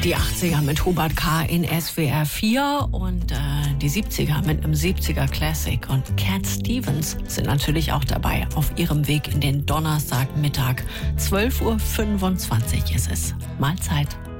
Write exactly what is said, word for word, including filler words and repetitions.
Die achtziger mit Hubert K. in S W R vier und äh, die siebziger mit einem siebziger Classic. Und Cat Stevens sind natürlich auch dabei auf ihrem Weg in den Donnerstagmittag. zwölf Uhr fünfundzwanzig ist es. Mahlzeit.